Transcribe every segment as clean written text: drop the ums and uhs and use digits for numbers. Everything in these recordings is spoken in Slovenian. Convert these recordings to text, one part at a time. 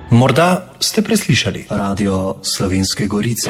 Morda ste preslišali Radio Slovenske Gorice.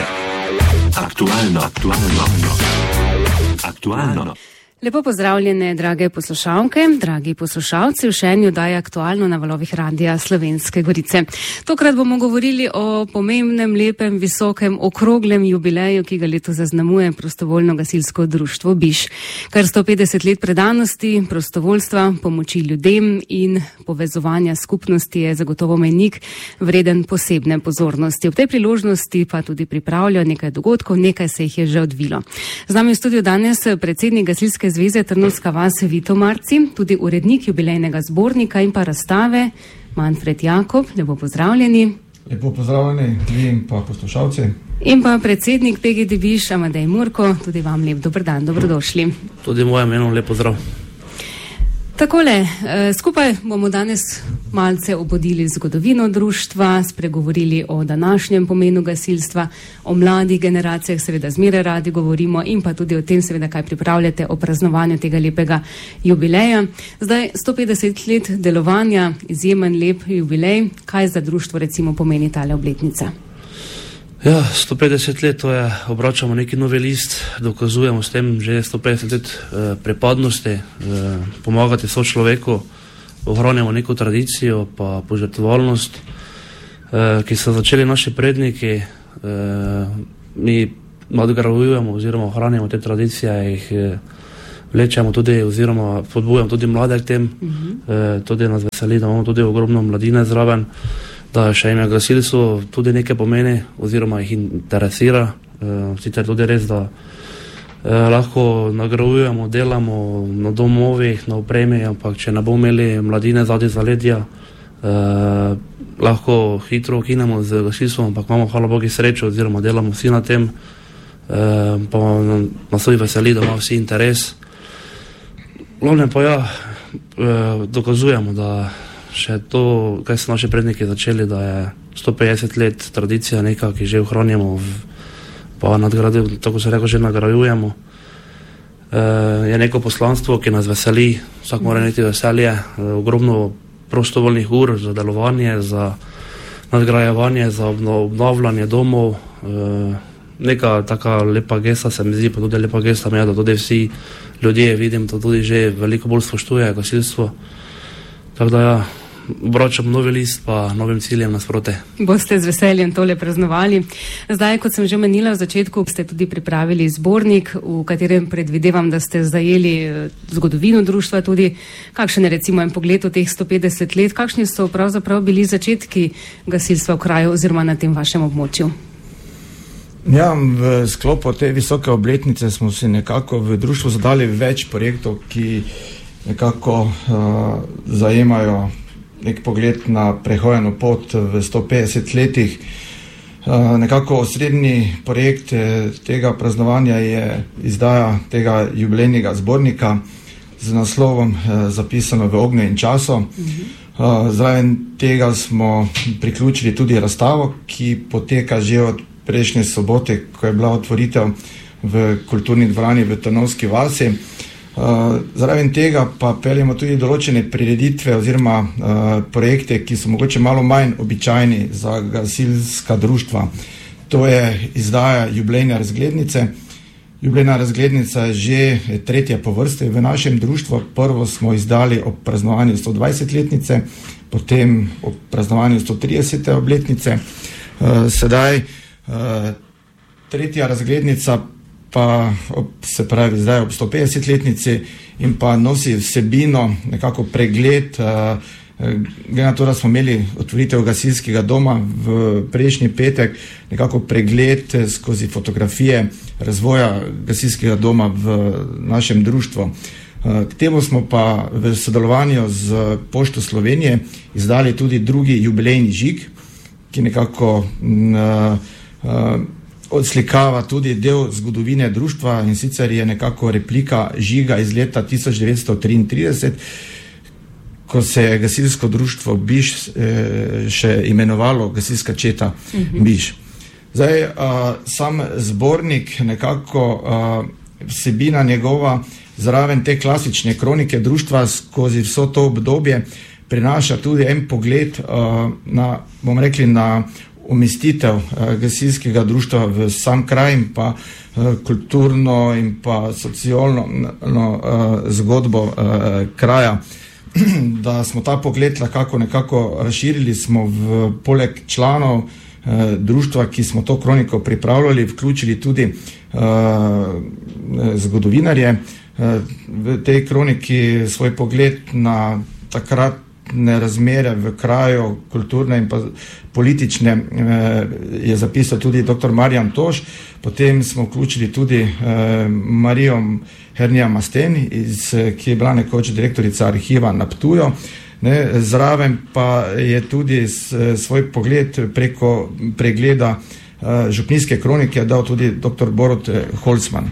Aktualno. Lepo pozdravljene, drage poslušalke, dragi poslušalci, v še eni oddaji Aktualno na valovih Radia Slovenske Gorice. Tokrat bomo govorili o pomembnem, lepem, visokem, okroglem jubileju, ki ga letos zaznamuje prostovoljno gasilsko društvo Biš. Kar 150 let predanosti, prostovoljstva, pomoči ljudem in povezovanja skupnosti je zagotovo mejnik vreden posebne pozornosti. Ob tej priložnosti pa tudi pripravljajo nekaj dogodkov, nekaj se jih je že odvilo. Z nami v studiu danes predsednik Gasilske zveze Trnovska vas Vito Marci, tudi urednik jubilejnega zbornika in pa razstave Manfred Jakob. Lepo pozdravljeni. Lepo pozdravljeni vi in pa poslušalci. In pa predsednik PGD Biš Amadej Murko, tudi vam lep dober dan, dobrodošli. Tudi mojem imenu lep pozdrav. Takole, skupaj bomo danes malce obudili zgodovino društva, spregovorili o današnjem pomenu gasilstva, o mladih generacijah, seveda zmeraj radi govorimo, in pa tudi o tem, seveda, kaj pripravljate o praznovanju tega lepega jubileja. Zdaj, 150 let delovanja, izjemen lep jubilej, kaj za društvo recimo pomeni tale obletnica? Ja, 150 let, to je, obračamo neki novi list, dokazujemo s tem že 150 let pripadnosti, pomagati sočloveku, ohranjamo neko tradicijo pa požrtvovalnost, ki so začeli naši predniki, mi nadgrajujemo oziroma ohranjamo te tradicije, jih vlečemo tudi oziroma podbujamo tudi mlade k tem, tudi nas veseli, da imamo tudi ogromno mladine zraven, da še ime gasilstvo tudi nekaj pomeni oziroma jih interesira. Sicer tudi res, da lahko nagrajujemo, delamo na domovih, na opremi, ampak če ne bomo imeli mladine zadnji zaledja, lahko hitro ukinemo z gasilstvom, ampak imamo, hvala Bogu, srečo oziroma delamo vsi na tem, pa nas tudi veseli, da ima vsi interes. Glavne pa ja, dokazujemo, da še to, kaj so naši predniki začeli, da je 150 let tradicija neka, ki že ohranjamo, pa nadgradujemo, tako se reko, že nagrajujemo. Je neko poslanstvo, ki nas veseli, vsak mora imeti veselje, ogromno prostovoljnih ur za delovanje, za nadgrajevanje, za obnavljanje domov. Neka taka lepa gesta se mi zdi, pa tudi lepa gesta mi je, da tudi vsi ljudje, vidim, da tudi že veliko bolj spoštuje gasilstvo. Tako da ja, obračam novi list pa novim ciljem nasproti. Boste z veseljem tole praznovali. Zdaj, kot sem že menila v začetku, ste tudi pripravili zbornik, v katerem predvidevam, da ste zajeli zgodovino društva tudi. Kakšen je recimo en pogled v teh 150 let? Kakšni so pravzaprav bili začetki gasilstva v kraju oziroma na tem vašem območju? Ja, v sklopu te visoke obletnice smo si nekako v društvu zadali več projektov, ki nekako zajemajo nek pogled na prehojeno pot v 150 letih. Nekako osrednji projekt tega praznovanja je izdaja tega jubilejnega zbornika z naslovom Zapisano v ognju in času. Zraven tega smo priključili tudi razstavo, ki poteka že od prejšnje sobote, ko je bila otvoritev v kulturni dvorani v Trnovski vasi. Zraven tega pa peljemo tudi določene prireditve oziroma projekte, ki so mogoče malo manj običajni za gasilska društva. To je izdaja jubilejne razglednice. Jubilejna razglednica je že tretja po vrsti v našem društvu. Prvo smo izdali ob praznovanju 120-letnice, potem ob praznovanju 130. obletnice. Sedaj tretja razglednica pa se pravi zdaj ob 150-letnici in pa nosi vsebino, nekako pregled, glede na to, da smo imeli otvoritev gasilskega doma v prejšnji petek, nekako pregled skozi fotografije razvoja gasilskega doma v našem društvu. K temu smo pa v sodelovanju z Pošto Slovenije izdali tudi drugi jubilejni žig, ki nekako odslikava tudi del zgodovine društva, in sicer je nekako replika žiga iz leta 1933, ko se je gasilsko društvo Biš še imenovalo Gasilska četa Biš. Zdaj, sam zbornik, nekako vsebina njegova, zraven te klasične kronike društva skozi vso to obdobje, prinaša tudi en pogled na, bomo rekli, na umestitev gasilskega društva v sam kraj in pa kulturno in pa socialno zgodbo kraja. Da smo ta pogled nekako razširili, smo poleg članov društva, ki smo to kroniko pripravljali, vključili tudi zgodovinarje. V tej kroniki svoj pogled na takratne razmere v kraju, kulturne in pa politične, je zapisal tudi dr. Marjan Toš. Potem smo vključili tudi Marijo Hernija Masten, ki je bila nekoč direktorica arhiva na Ptuju. Zraven pa je tudi svoj pogled preko pregleda župnijske kronike dal tudi dr. Borut Holzman.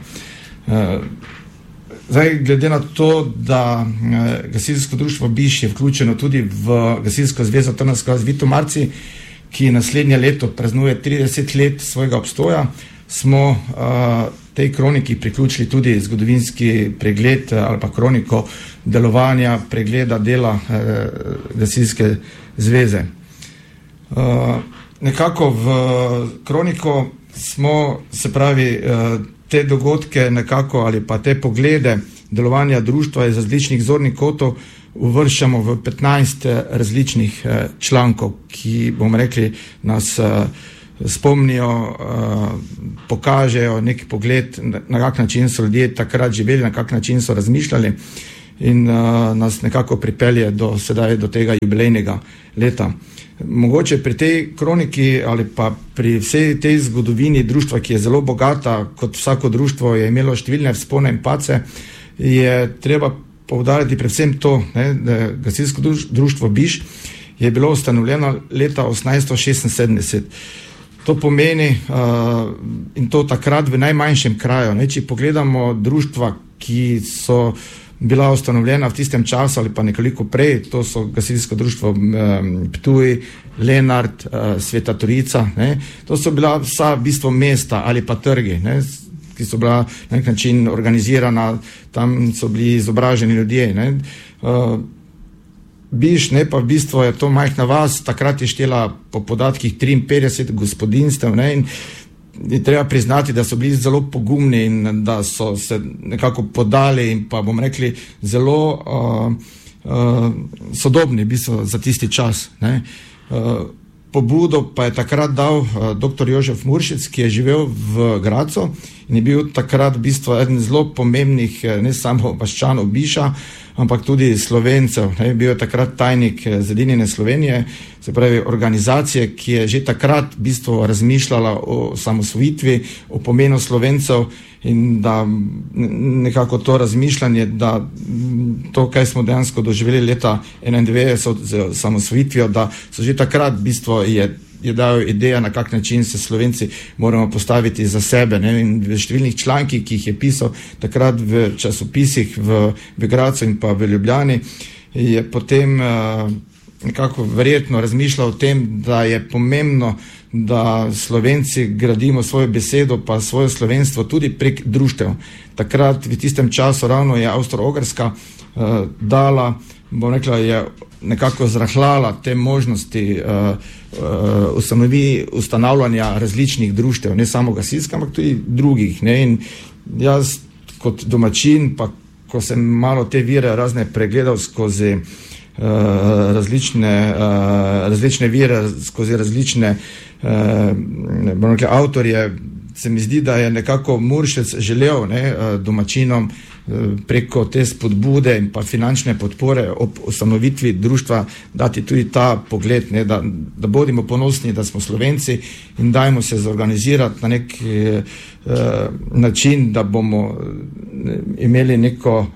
Zdaj, glede na to, da gasilsko društvo Biš je vključeno tudi v Gasilsko zvezo Trnavskega z Vitomarci, ki naslednje leto praznuje 30 let svojega obstoja, smo tej kroniki priključili tudi zgodovinski pregled ali pa kroniko delovanja, pregleda dela Gasilske zveze. Nekako v kroniko smo, se pravi, te dogodke nekako ali pa te poglede delovanja društva iz različnih zornih kotov uvrščamo v 15 različnih člankov, ki, bomo rekli, nas spomnijo, pokažejo neki pogled, na kak način so ljudje takrat živeli, na kak način so razmišljali in nas nekako pripelje do tega jubilejnega leta. Mogoče pri tej kroniki ali pa pri vsej tej zgodovini društva, ki je zelo bogata, kot vsako društvo je imelo številne vzpone in padce, je treba poudariti predvsem to, da Gasilsko društvo Biš je bilo ustanovljeno leta 1876. To pomeni, in to takrat v najmanjšem kraju, če pogledamo društva, ki so bila ustanovljena v tistem času ali pa nekoliko prej, to so Gasilsko društvo Ptuj, Lenart, Sveta Trojica, to so bila vsa v bistvu mesta ali pa trgi, ki so bila na nek način organizirana, tam so bili izobraženi ljudje. Biš, pa v bistvu je to majhna vas, takrat je štela po podatkih 53 gospodinstev, in je treba priznati, da so bili zelo pogumni in da so se nekako podali in pa, bom rekli, zelo sodobni v bistvu za tisti čas. Pobudo pa je takrat dal dr. Jožef Muršic, ki je živel v Gradcu in je bil takrat v bistvu eden zelo pomembnih, ne samo vaščanov Biša, ampak tudi Slovencev. Bil je takrat tajnik Zedinjene Slovenije, se pravi organizacije, ki je že takrat v bistvu razmišljala o samosvojitvi, o pomenu Slovencev in da nekako to razmišljanje, da to, kaj smo dejansko doživeli leta 91 z samosvojitvijo, da so že takrat v bistvu je dal ideja, na kak način se Slovenci moramo postaviti za sebe. In v številnih člankih, ki jih je pisal takrat v časopisih v Gradcu in pa v Ljubljani, je potem nekako verjetno razmišljal o tem, da je pomembno, da Slovenci gradimo svojo besedo pa svoje slovenstvo tudi prek društev. Takrat v tistem času ravno je Avstro-Ogrska dala, bom rekla, je nekako zrahljala te možnosti ustanavljanja različnih društev, ne samo gasilskih, ampak tudi drugih. In jaz kot domačin, pa ko sem malo te vire razne pregledal skozi različne vire, skozi različne bomo rekli avtorje, se mi zdi, da je nekako Muršic želel domačinom preko te spodbude in pa finančne podpore ob ustanovitvi društva dati tudi ta pogled, da bodimo ponosni, da smo Slovenci in dajmo se zorganizirati na nek način, da bomo imeli neko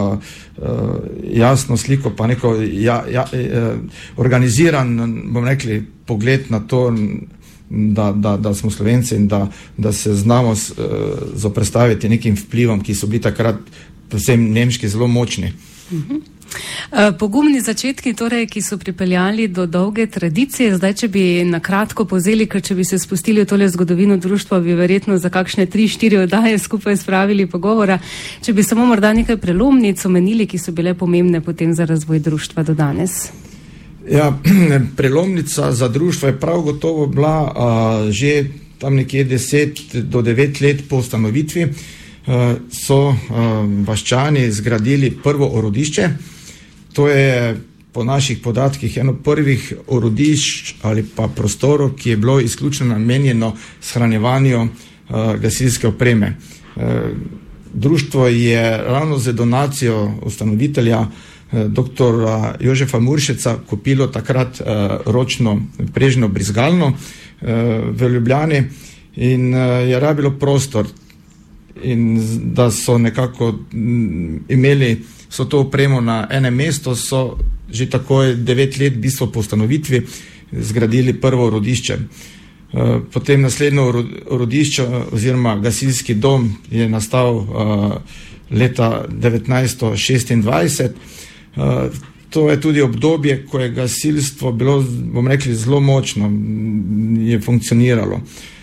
jasno sliko, pa neko organiziran, bomo rekli, pogled na to, da smo Slovenci in da se znamo zoperstaviti nekim vplivom, ki so bili takrat predvsem nemški zelo močni. Pogumni začetki, torej, ki so pripeljali do dolge tradicije. Zdaj, če bi na kratko povzeli, ker če bi se spustili v tole zgodovino društva, bi verjetno za kakšne 3-4 oddaje skupaj spravili pogovora. Če bi samo morda nekaj prelomnic omenili, ki so bile pomembne potem za razvoj društva do danes. Ja, prelomnica za društvo je prav gotovo bila že tam nekje 10 do 9 let po ustanovitvi. So vaščani zgradili prvo orodišče. To je po naših podatkih eno prvih orodišč ali pa prostorov, ki je bilo izključno namenjeno shranjevanju gasilske opreme. Društvo je ravno z donacijo ustanovitelja dr. Jožefa Muršeca kupilo takrat ročno prežno brizgalno v Ljubljani in je rabilo prostor, in da so nekako imeli so to opremo na enem mestu, so že takoj 9 let bistvo po ustanovitvi zgradili prvo orodišče. Potem naslednjo orodišče oziroma gasilski dom je nastal leta 1926. To je tudi obdobje, ko je gasilstvo bilo, bom rekli, zelo močno, je funkcioniralo.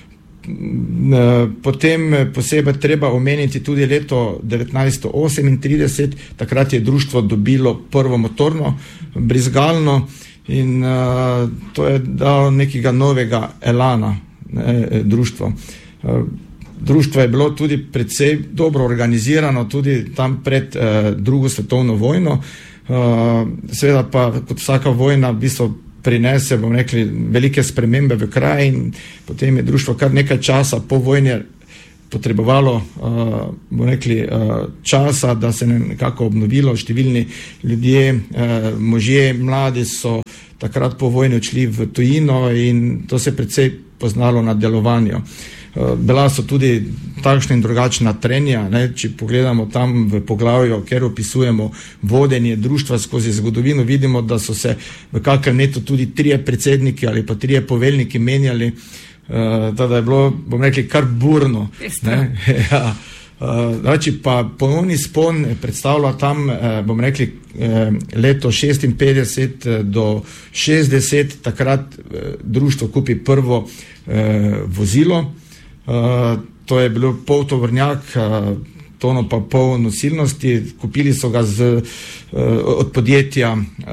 Potem posebej treba omeniti tudi leto 1938, takrat je društvo dobilo prvo motorno brizgalno in to je dalo nekega novega elana društvo. Društvo je bilo tudi precej dobro organizirano, tudi tam pred drugo svetovno vojno. Seveda pa kot vsaka vojna v bistvu prinese, bom rekli, velike spremembe v kraj in potem je društvo kar nekaj časa po vojni potrebovalo, bom rekli, časa, da se nekako obnovilo. Številni ljudje, možje, mladi so takrat po vojni odšli v tujino in to se precej poznalo na delovanju. Bila so tudi takšna in drugačna trenja, če pogledamo tam v poglavju, kjer opisujemo vodenje društva skozi zgodovino, vidimo, da so se v kakrem letu tudi 3 predsedniki ali pa 3 poveljniki menjali, da je bilo, bom rekli, kar burno. Ja. Pa ponovni spon predstavlja tam, bom rekli, leto 56 do 60, takrat društvo kupi prvo vozilo. To je bilo pol tovornjak, tono pa pol nosilnosti. Kupili so ga od podjetja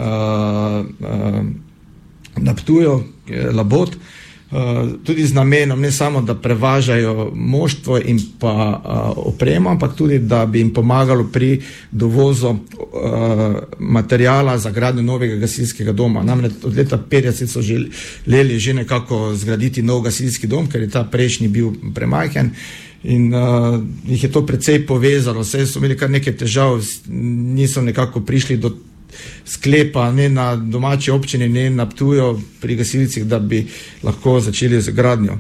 na Ptuju, Labot, tudi z namenom ne samo, da prevažajo moštvo in pa opremo, ampak tudi, da bi jim pomagalo pri dovozu materijala za gradnjo novega gasilskega doma. Namreč od leta 50 so želeli že nekako zgraditi nov gasilski dom, ker je ta prejšnji bil premajhen in jih je to precej povezalo. Saj so imeli kar nekaj težav, niso nekako prišli do sklepa, ne na domači občini, ne na Ptuju pri gasilcih, da bi lahko začeli z gradnjo.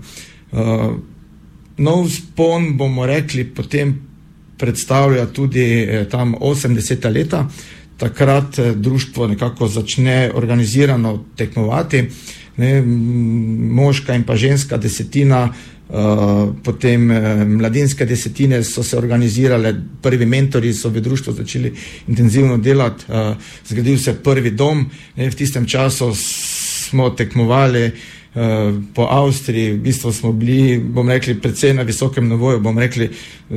Nov spon, bomo rekli, potem predstavlja tudi tam 80. leta. Takrat društvo nekako začne organizirano tekmovati, moška in pa ženska desetina, potem mladinske desetine so se organizirale, prvi mentori so v društvu začeli intenzivno delati, zgradil se prvi dom. V tistem času smo tekmovali po Avstriji, v bistvu smo bili, bom rekli, predvsej na visokem nivoju, bom rekli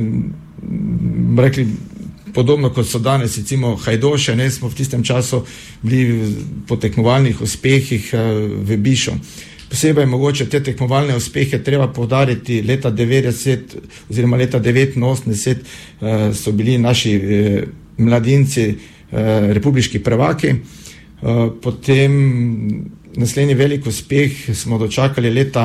podobno kot so danes, recimo Hajdoše, smo v tistem času bili po tekmovalnih uspehih v Bišu. Posebej mogoče te tekmovalne uspehe treba poudariti, leta 90 oziroma leta 89 so bili naši mladinci republiški prvaki. Potem naslednji velik uspeh smo dočakali leta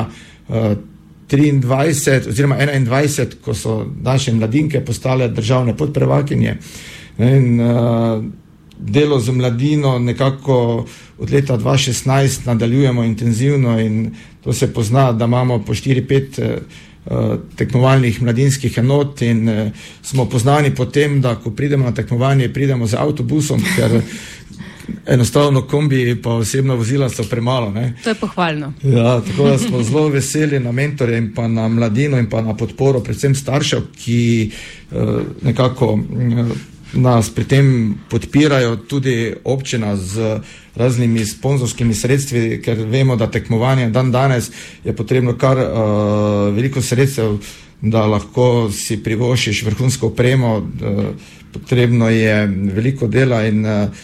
23 oziroma 21, ko so naše mladinke postale državne podprvakinje. In delo z mladino nekako od leta 2016 nadaljujemo intenzivno in to se pozna, da imamo po 4-5 tekmovalnih mladinskih enot in smo poznani po tem, da ko pridemo na tekmovanje, pridemo z avtobusom, ker enostavno kombi pa osebna vozila so premalo. To je pohvalno. Ja, tako da smo zelo veseli na mentorje in pa na mladino in pa na podporo predvsem staršev, ki nekako nas pri tem podpirajo, tudi občina z raznimi sponzorskimi sredstvi, ker vemo, da tekmovanje dan danes je potrebno kar veliko sredstev, da lahko si privoščiš vrhunsko opremo, potrebno je veliko dela in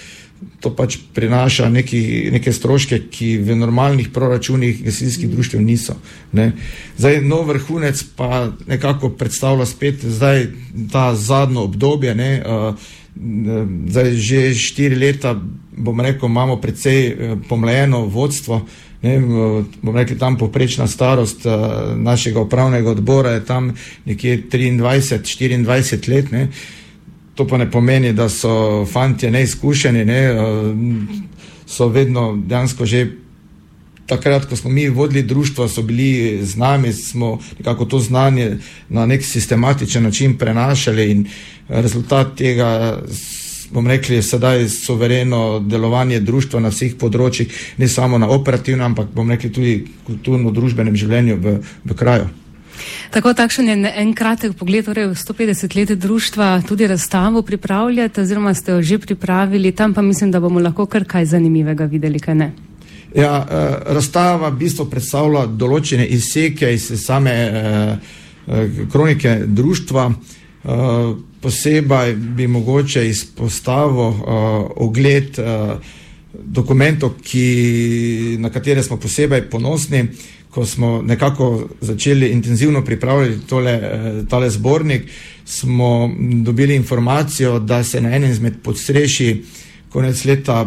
to pač prinaša neke stroške, ki v normalnih proračunih gasilskih društev niso. Ne. Zdaj, nov vrhunec pa nekako predstavlja spet zdaj ta zadnjo obdobje, ne, zdaj že 4 leta, bom rekel, imamo precej pomlajeno vodstvo, ne, bom rekel, tam povprečna starost našega upravnega odbora je tam nekje 23-24 let, ne. To pa ne pomeni, da so fantje neizkušeni, ne, so vedno dejansko že takrat, ko smo mi vodili društvo, so bili z nami, smo nekako to znanje na nek sistematičen način prenašali in rezultat tega, bom rekli, sedaj suvereno delovanje društva na vseh področjih, ne samo na operativnem, ampak bom rekli tudi kulturno-družbenem življenju v kraju. Tako, takšen je en kratek pogled, torej v 150 let društva, tudi razstavo pripravljate, oziroma ste jo že pripravili, tam pa mislim, da bomo lahko kar kaj zanimivega videli, kaj ne? Ja, razstava v bistvu predstavlja določene izseke iz same kronike društva. Posebej bi mogoče izpostavil ogled dokumentov, na katere smo posebej ponosni, ko smo nekako začeli intenzivno pripravljati tale zbornik, smo dobili informacijo, da se na enem izmed podstrešij konec leta,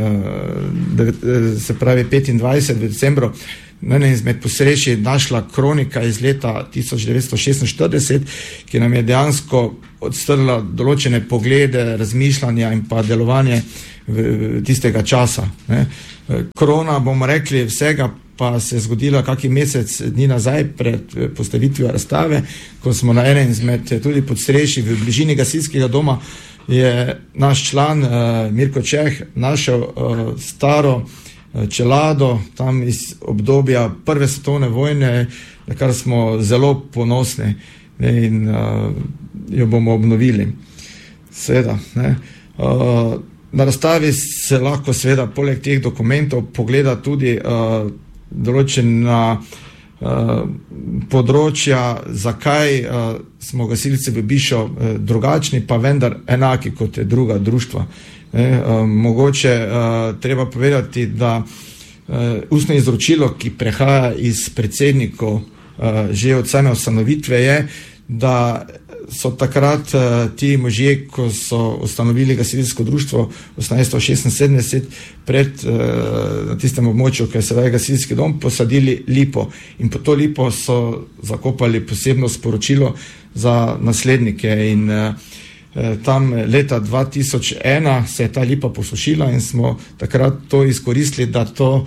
se pravi 25. decembru, na enem izmed podstrešij našla kronika iz leta 1946, ki nam je dejansko odstrla določene poglede, razmišljanja in pa delovanje tistega časa. Ne. Korona, bomo rekli, vsega pa se je zgodila kakšen mesec dni nazaj pred postavitvijo razstave, ko smo na enem izmed tudi podstrešij v bližini gasilskega doma je naš član Mirko Čeh našel staro čelado tam iz obdobja Prve svetovne vojne, na kar smo zelo ponosni in jo bomo obnovili. Seveda, ne. Na razstavi se lahko seveda poleg teh dokumentov pogleda tudi določena področja, zakaj smo gasilci v Bišo drugačni, pa vendar enaki kot druga društva. Mogoče treba povedati, da ustno izročilo, ki prehaja iz predsednikov že od same ustanovitve, je, da so takrat ti možje, ko so ustanovili gasilsko društvo 1876, na tistem območju, ki je sedaj gasilski dom, posadili lipo. In po to lipo so zakopali posebno sporočilo za naslednike. In tam leta 2001 se je ta lipa posušila in smo takrat to izkoristili, da to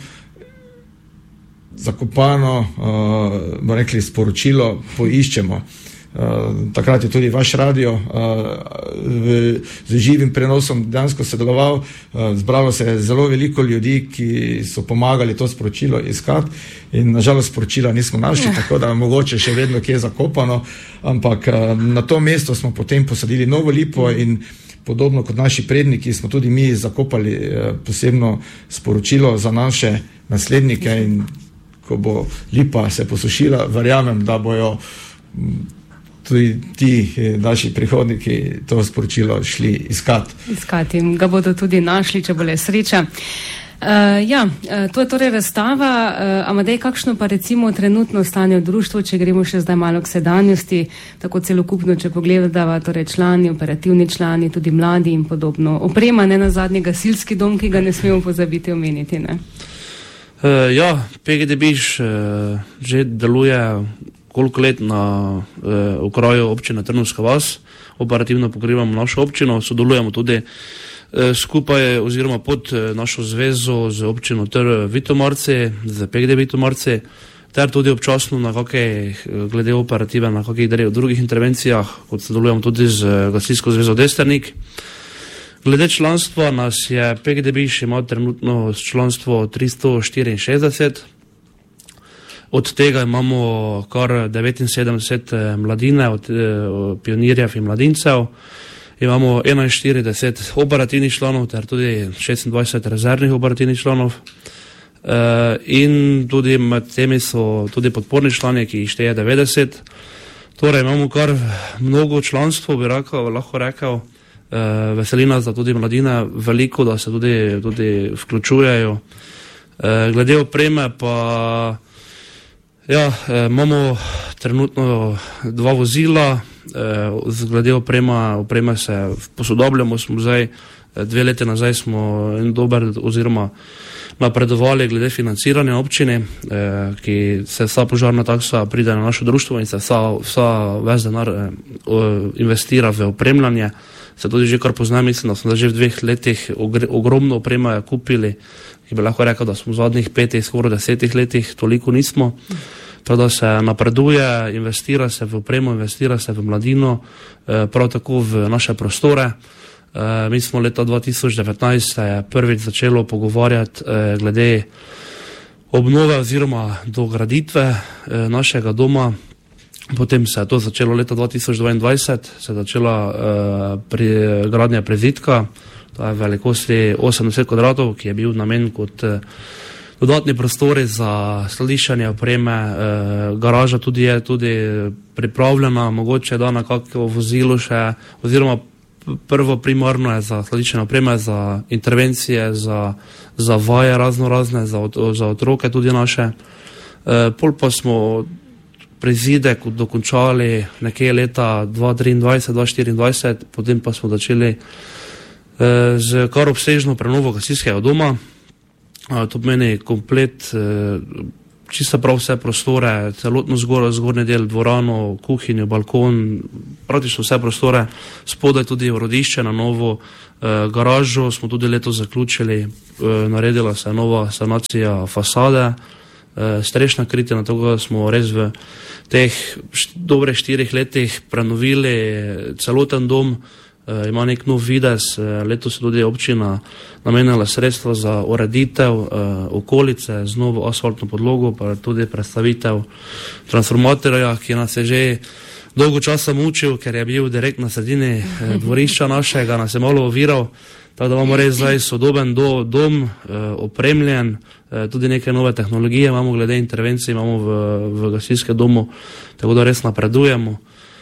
zakopano, bomo rekli, sporočilo poiščemo. Takrat je tudi vaš radio z živim prenosom dejansko sodeloval, zbralo se je zelo veliko ljudi, ki so pomagali to sporočilo iskati in nažalost sporočila nismo našli, tako da mogoče še vedno kje je zakopano, ampak na to mesto smo potem posadili novo lipo in podobno kot naši predniki smo tudi mi zakopali posebno sporočilo za naše naslednike in ko bo lipa se posušila, verjamem, da bojo tudi ti naši prihodniki to sporočilo šli iskati. Ga bodo tudi našli, če bo le sreča. To je torej razstava. Amadej, kakšno pa recimo trenutno stanje v društvu, če gremo še zdaj malo k sedanjosti, tako celokupno, če pogledava, torej člani, operativni člani, tudi mladi in podobno. Oprema, ne nazadnje gasilski dom, ki ga ne smemo pozabiti omeniti, ne? PGD Biš že deluje koliko let na okraju občine Trnovska vas, operativno pokrivamo našo občino, sodelujemo tudi skupaj oziroma pod našo zvezo z občino Vitomarci, z PGD Vitomarci, ter tudi občasno na glede operative, na kakih drugih intervencijah, kot sodelujemo tudi z gasilsko zvezo Desternik. Glede članstva nas je PGD Biš ima trenutno članstvo 364, od tega imamo kar 79 mladine, od pionirjev in mladincev, imamo 41 operativnih članov, ter tudi 26 rezervnih operativnih članov. In tudi med temi so tudi podporni člani, ki jih šteje 90. Torej imamo kar mnogo članstvo, bi lahko rekel. Veseli nas, da tudi mladine veliko, da se tudi vključujejo. Glede opreme pa imamo trenutno 2 vozila, glede opreme se posodobljamo, smo zdaj 2 leti nazaj smo dober oziroma napredovali glede financiranja občine, ki se vsa požarna taksa pride na naše društvo in se vsa ves denar investira v opremljanje. Se tudi že kar poznam, mislim, da smo že v 2 letih ogromno opreme kupili, ki bi lahko rekel, da smo v zadnjih 5, skoraj 10 letih toliko nismo. To, da se napreduje, investira se v opremo, investira se v mladino, prav tako v naše prostore. Mi smo leta 2019 se prvič začelo pogovarjati glede obnove oziroma dograditve našega doma. Potem se je to začelo leta 2022, se je začela gradnja prizidka, to je velikosti 80 kvadratov, ki je bil namenjen kot dodatni prostori za skladiščenje opreme. Garaža tudi je pripravljena, mogoče da na kakšno vozilo še, oziroma prvo primarno je za skladiščenje opreme, za intervencije, za vaje razne, za otroke tudi naše. Pol pa smo prizidek dokončali nekje leta 2023-2024, potem pa smo začeli z kar obsežno prenovo gasilskega doma. To pomeni komplet, čisto prav vse prostore, celotno zgornji del, dvorano, kuhinjo, balkon, praktično vse prostore, spodaj tudi urodišče na novo, garažo smo tudi letos zaključili, naredila se nova sanacija fasade, strešna kritina, tako da smo res v teh dobrih 4 letih prenovili celoten dom, ima nek nov videz. Letos je tudi občina namenila sredstva za ureditev okolice z novo asfaltno podlogo, pa tudi predstavitev transformatorja, ki nas je že dolgo časa mučil, ker je bil direkt na sredini dvorišča našega, nas je malo oviral, tako da imamo res zdaj sodoben dom, opremljen, tudi neke nove tehnologije imamo glede intervencij, imamo v gasilskem domu, tako da res napredujemo.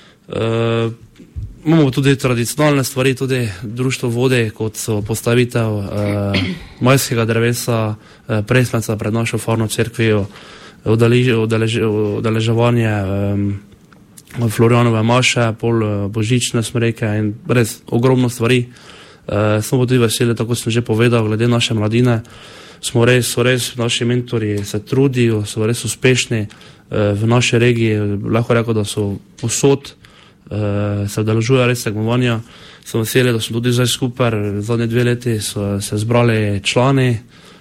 Imamo tudi tradicionalne stvari, tudi društvo vode, kot so postavitev majskega drevesa, presmeca pred našo farno cerkvijo, udeleževanje Florianove maše, pol božične smreke in res ogromno stvari. Smo tudi veseli, tako sem že povedal, glede naše mladine, so res naši mentori se trudijo, so res uspešni v naši regiji, lahko rekel, da so posod, se udeležujejo res tekmovanja. Sem veseli, da smo tudi zdaj skupaj, zadnje 2 leti so se zbrali člani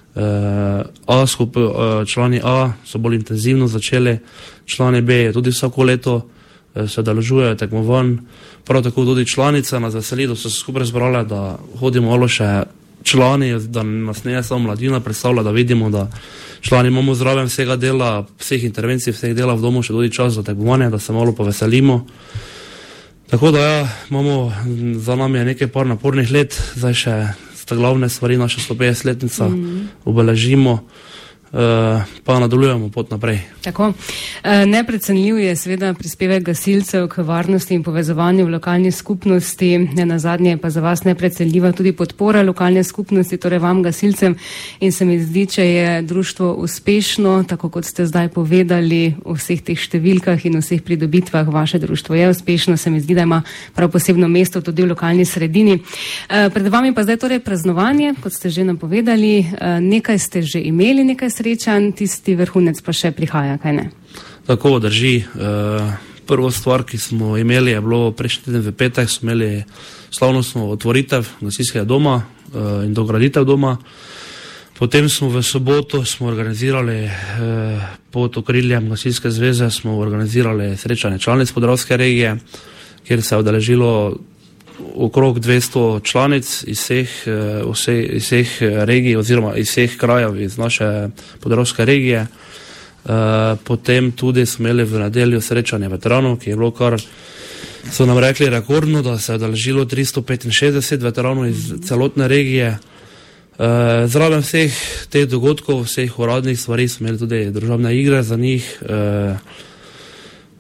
člani A so bolj intenzivno začeli, člani B tudi vsako leto se udeležujejo tekmovanj, prav tako tudi članice nas veseli, da so se skupaj zbrali, da hodimo malo še člani, da nas ne samo mladina predstavlja, da vidimo, da člani imamo zraven vsega dela, vseh intervencij, vseh dela v domu še tudi čas za tekmovanje, da se malo poveselimo. Tako da imamo za nami nekaj par napornih let, zdaj še sta glavne stvari, naša 150-letnica obeležimo, pa nadaljujemo pot naprej. Tako. Neprecenljiv je seveda prispevek gasilcev k varnosti in povezovanju v lokalni skupnosti. Nazadnje pa za vas neprecenljiva tudi podpora lokalne skupnosti, torej vam gasilcem, in se mi zdi, če je društvo uspešno, tako kot ste zdaj povedali, v vseh teh številkah in vseh pridobitvah, vaše društvo je uspešno, se mi zdi, da ima prav posebno mesto tudi v lokalni sredini. Pred vami pa zdaj torej praznovanje, kot ste že napovedali, nekaj ste že imeli, nekaj srečanj, tisti vrhunec pa še prihaja, kaj ne? Tako drži. Prvo stvar, ki smo imeli, je bilo prejšnji teden v petek, smo imeli slavnostno otvoritev gasilskega doma in dograditev doma. Potem smo v soboto organizirali pod okriljem Gasilske zveze, smo organizirali srečanje članic Podravske regije, kjer se je udeležilo okrog 200 članic iz vseh regij oziroma iz vseh krajev iz naše Podravske regije. Potem tudi smo imeli v nedeljo srečanje veteranov, ki je bilo kar, so nam rekli, rekordno, da se je udeležilo 365 veteranov iz celotne regije. Zraven vseh teh dogodkov, vseh uradnih stvari smo imeli tudi državne igre za njih.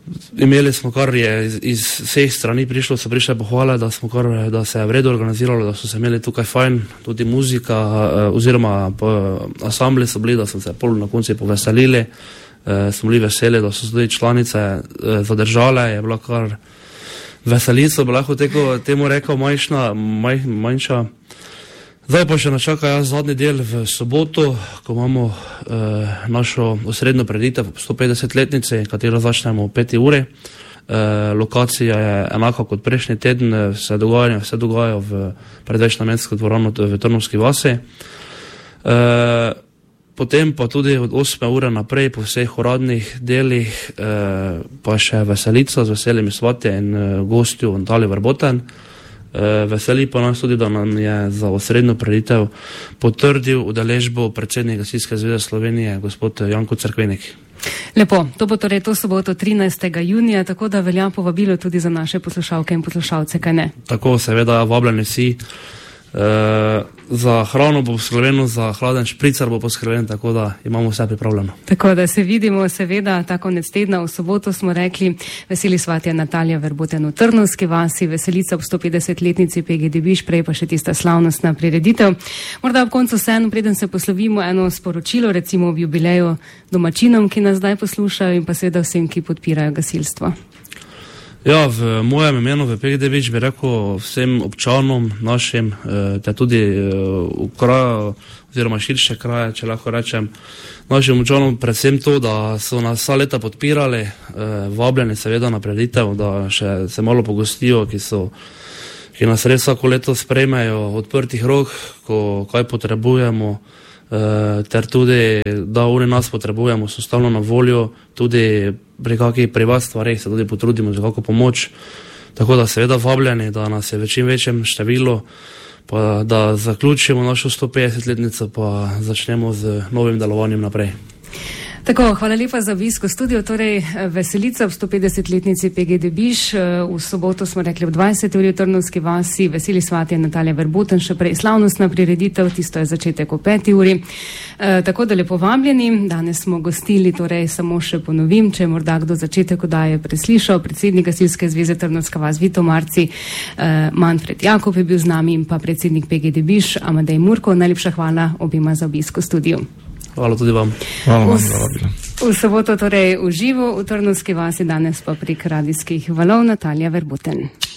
Imeli smo kar je iz vseh strani so prišle pohvale, da se je v redu organiziralo, da so se imeli tukaj fajn, tudi muzika oziroma ansambli so bili, da so se pol na konci poveselili, smo bili veseli, da so se tudi članice zadržale, je bila kar veselica, bi lahko temu rekel manjša. Zdaj pa še načaka zadnji del v soboto, ko imamo našo osrednjo prireditev 150-letnice, katero začnemo v 5 uri. Lokacija je enaka kot prejšnji teden, vse dogaja pred večnamensko dvorano v Trnovski vasi. Potem pa tudi od 8 ure naprej po vseh uradnih delih pa še veselica z veselimi svatje in gostjo Natalija Verboten. Veseli pa nas tudi, da nam je za osrednjo prireditev potrdil udeležbo predsednik Gasilske zveze Slovenije, gospod Janko Cerkvenik. Lepo, to bo torej to soboto 13. junija, tako da velja povabilo tudi za naše poslušalke in poslušalce, kaj ne? Tako, seveda, vabljeni vsi. Za hrano bo poskrbljeno, za hladen špricar bo poskrbljeno, tako da imamo vse pripravljeno. Tako da se vidimo, seveda, ta konec tedna v soboto smo rekli, veseli svatja Natalija Verboten v Trnovski vasi, veselica ob 150-letnici PGD Biš, prej pa še tista slavnostna prireditev. Morda ob koncu vseeno, preden se poslovimo, eno sporočilo, recimo ob jubileju domačinom, ki nas zdaj poslušajo in pa seveda vsem, ki podpirajo gasilstvo. Ja, v mojem imenu v PGD Bič bi rekel vsem občanom našim, te tudi v kraju oziroma širše kraje, če lahko rečem, našim občanom predvsem to, da so nas vsa leta podpirali, vabljeni seveda na prireditev, da še se malo pogostijo, ki nas res vsako leto sprejmejo odprtih rok, ko kaj potrebujemo, ter tudi, da oni nas potrebujemo, so stalno na voljo, tudi pri kakih privat stvarih se tudi potrudimo za kako pomoč, tako da seveda vabljeni, da nas je v čim večjem številu, pa da zaključimo našo 150-letnico, pa začnemo z novim delovanjem naprej. Tako, hvala lepa za obisk v studiu, torej veselica ob 150-letnici PGD Biš, v soboto smo rekli ob 20. uri v Trnovski vasi, veseli svatje Natalija Verboten, še prej slavnostna prireditev, tisto je začetek o 5. uri. Tako da lepo vabljeni, danes smo gostili, torej samo še ponovim, če je morda kdo začetek oddaje preslišal, predsednik Gasilske zveze Trnovska vas Vito Marci, Manfred Jakob je bil z nami in pa predsednik PGD Biš, Amadej Murko, najlepša hvala obima za obisk v studiu. Hvala tudi vam. Hvala vam za vabilo. V soboto torej v živo v Trnovski vasi, danes pa prek radijskih valov Natalija Verboten.